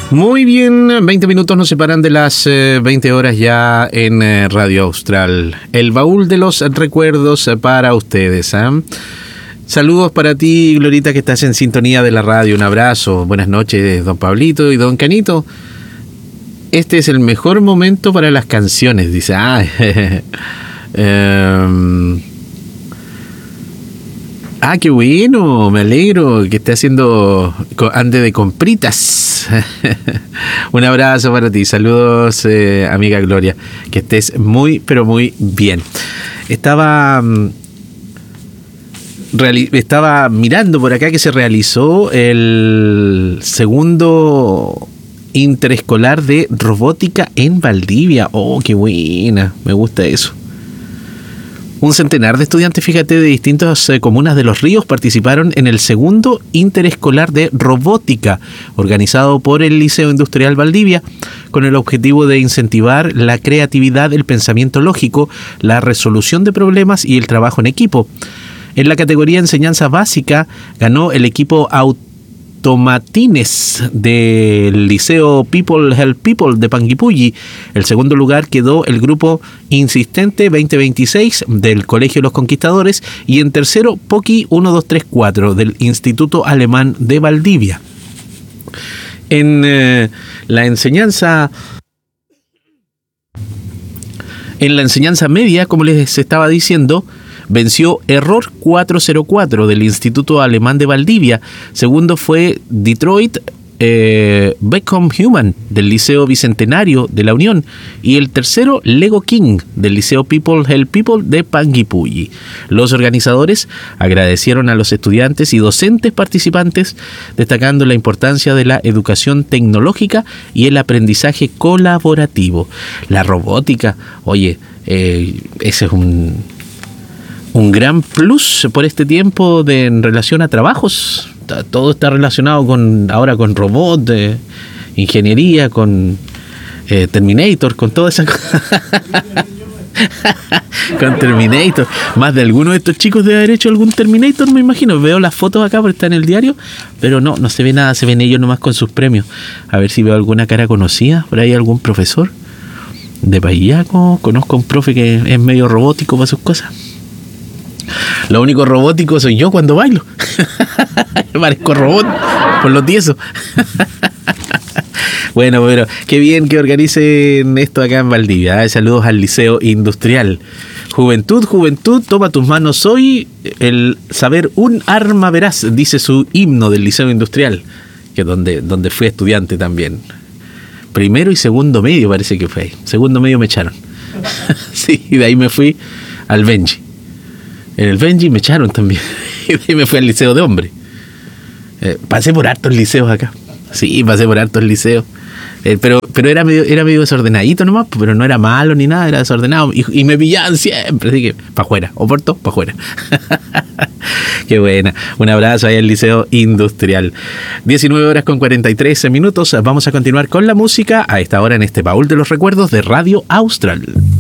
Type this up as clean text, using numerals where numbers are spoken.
Muy bien, 20 minutos nos separan de las 20 horas ya en Radio Austral. El baúl de los recuerdos para ustedes. Saludos para ti, Glorita, que estás en sintonía de la radio. Un abrazo. Buenas noches, don Pablito y don Canito. Este es el mejor momento para las canciones, dice. Qué bueno, me alegro que esté ande de compritas. Un abrazo para ti, saludos, amiga Gloria, que estés muy, pero muy bien. Estaba mirando por acá que se realizó el segundo interescolar de robótica en Valdivia. Oh, qué buena, me gusta eso. Un centenar de estudiantes, fíjate, de distintas comunas de Los Ríos participaron en el segundo interescolar de robótica organizado por el Liceo Industrial Valdivia con el objetivo de incentivar la creatividad, el pensamiento lógico, la resolución de problemas y el trabajo en equipo. En la categoría enseñanza básica ganó el equipo Automatines del Liceo People Help People de Panguipulli. El segundo lugar quedó el grupo Insistente 2026 del Colegio Los Conquistadores y en tercero Poki 1234 del Instituto Alemán de Valdivia. En la enseñanza media, como les estaba diciendo, venció Error 404 del Instituto Alemán de Valdivia. Segundo fue Detroit Become Human del Liceo Bicentenario de la Unión. Y el tercero, Lego King del Liceo People Help People de Panguipulli. Los organizadores agradecieron a los estudiantes y docentes participantes, destacando la importancia de la educación tecnológica y el aprendizaje colaborativo. La robótica, oye, ese es un gran plus por este tiempo en relación a trabajos. Todo está relacionado ahora con robots, ingeniería, con Terminator, con toda esa cosa. Con Terminator. Más de alguno de estos chicos debe haber hecho algún Terminator, me imagino. Veo las fotos acá porque está en el diario, pero no se ve nada, se ven ellos nomás con sus premios. A ver si veo alguna cara conocida, por ahí algún profesor de Payaco. Conozco a un profe que es medio robótico para sus cosas. Lo único robótico soy yo cuando bailo. Parezco robot por lo tieso. Bueno, pero qué bien que organicen esto acá en Valdivia. Saludos al Liceo Industrial. Juventud, toma tus manos hoy. El saber un arma veraz, dice su himno del Liceo Industrial, que donde fui estudiante también. Primero y segundo medio parece que fue ahí. Segundo medio me echaron. Sí, y de ahí me fui al Benji. En el Benji me echaron también. Y de ahí me fui al liceo de hombre. Pasé por hartos liceos acá. Sí, pasé por hartos liceos. Pero era medio desordenadito nomás, pero no era malo ni nada, era desordenado. Y me pillaban siempre, así que para afuera. Oporto, para afuera. Qué buena. Un abrazo ahí al Liceo Industrial. 19:43 minutos. Vamos a continuar con la música a esta hora en este baúl de los recuerdos de Radio Austral.